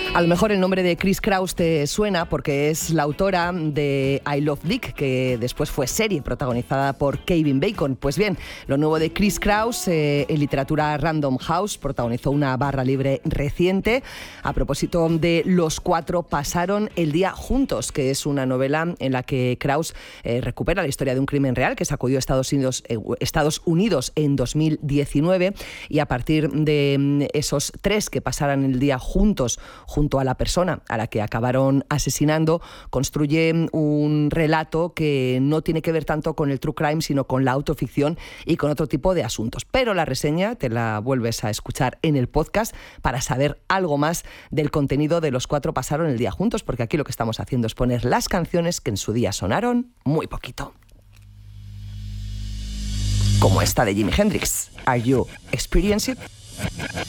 A lo mejor el nombre de Chris Kraus te suena porque es la autora de I Love Dick, que después fue serie protagonizada por Kevin Bacon. Pues bien, lo nuevo de Chris Kraus, en literatura Random House, protagonizó una barra libre reciente a propósito de Los cuatro pasaron el día juntos, que es una novela en la que Kraus recupera la historia de un crimen real que sacudió Estados Unidos en 2019, y a partir de esos tres que pasaran el día juntos junto a la persona a la que acabaron asesinando, construye un relato que no tiene que ver tanto con el true crime, sino con la autoficción y con otro tipo de asuntos. Pero la reseña te la vuelves a escuchar en el podcast para saber algo más del contenido de Los cuatro pasaron el día juntos, porque aquí lo que estamos haciendo es poner las canciones que en su día sonaron muy poquito. Como esta de Jimi Hendrix, Are You Experiencing It?